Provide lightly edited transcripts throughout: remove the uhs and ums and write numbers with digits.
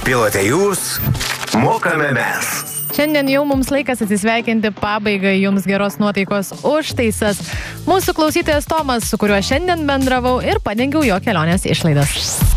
Pilote jūs, mokame mes. Šiandien jau mums laikas atsisveikinti, pabaigai jums geros nuotaikos užtaisas. Mūsų klausytojas Tomas, su kuriuo šiandien bendravau ir padengiau jo kelionės išlaidas.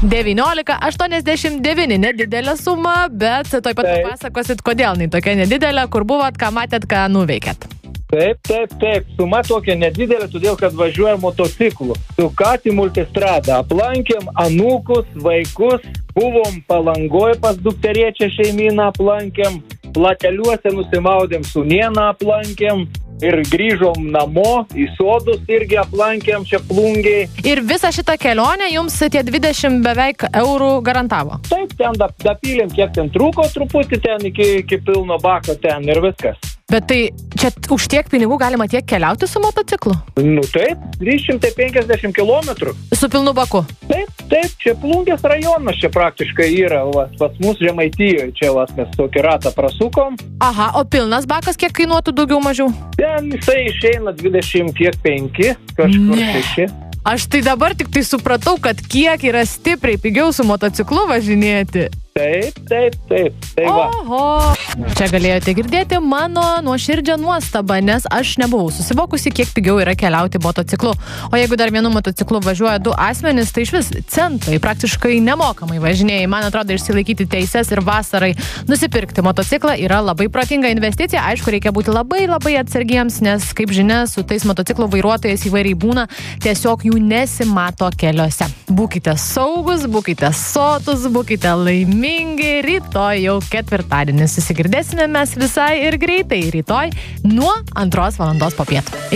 19,89, nedidelė suma, bet tuoj pat papasakosit, kodėl jinai tokia nedidelė, kur buvot, ką matėt, ką nuveikėt. Taip. Suma tokia nedidelė, todėl, kad važiuojam motociklu. Su Kati multistrada aplankėm anūkus, vaikus, buvom Palangoje pas dukteriečią šeimyną aplankėm, Plateliuose nusimaudėm Sūnėną aplankėm ir grįžom namo, į sodus irgi aplankėm čia Plungiai. Ir visą šitą kelionę jums tie 20 beveik eurų garantavo? Taip, ten dapylėm, kiek ten trūko truputį ten iki pilno bako ten ir viskas. Bet tai čia už tiek pinigų galima tiek keliauti su motociklu? Nu taip, 350 kilometrų. Su pilnu baku? Taip, čia Plungės rajonas čia praktiškai yra, pas mus Žemaitijoje, čia mes tokį ratą prasukom. Aha, o pilnas bakas kiek kainuotų daugiau mažiau? Ten jisai išeina 25, kažkur 6. Aš tai dabar tik tai supratau, kad kiek yra stipriai pigiau su motociklu važinėti. Taip. Tai va. Oho! Čia galėjote girdėti mano nuoširdžią nuostabą, nes aš nebuvau susivokusi, kiek pigiau yra keliauti motociklu. O jeigu dar vienu motociklu važiuoja 2 asmenys, tai iš vis centai praktiškai nemokamai važinėjai. Man atrodo, išsilaikyti teises ir vasarai nusipirkti motociklą yra labai protinga investicija. Aišku, reikia būti labai atsargiems, nes, kaip žinia, su tais motociklo vairuotojais įvairiai būna, tiesiog jų nesimato keliuose. Būkite saugus, būkite sotus, būkite laimingi. Rytoj jau ketvirtadienis. Susigirdėsime mes visai ir greitai. Rytoj nuo 2 valandos popiet.